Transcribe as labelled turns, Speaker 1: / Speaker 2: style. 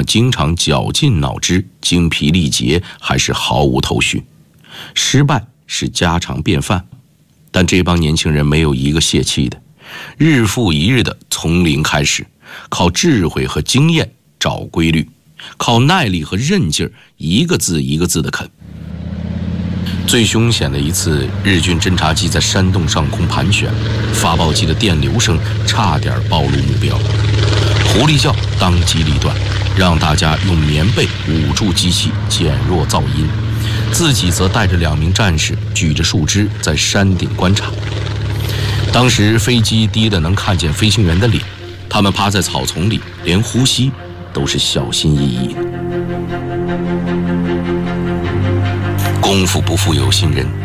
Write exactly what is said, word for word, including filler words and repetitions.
Speaker 1: 们经常绞尽脑汁、精疲力竭，还是毫无头绪。失败是家常便饭，但这帮年轻人没有一个泄气的，日复一日的从零开始，靠智慧和经验找规律，靠耐力和韧劲儿，一个字一个字的啃。最凶险的一次，日军侦察机在山洞上空盘旋，发报机的电流声差点暴露目标，狐狸叫当机立断，让大家用棉被捂住机器，减弱噪音，自己则带着两名战士举着树枝在山顶观察。当时飞机低得能看见飞行员的脸，他们趴在草丛里，连呼吸都是小心翼翼的。功夫不负有心人，